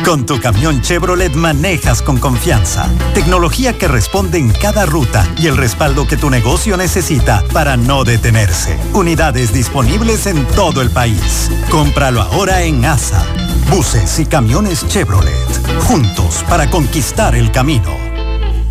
Con tu camión Chevrolet manejas con confianza. Tecnología que responde en cada ruta y el respaldo que tu negocio necesita para no detenerse. Unidades disponibles en todo el país. Cómpralo ahora en ASA. Buses y camiones Chevrolet. Juntos para conquistar el camino.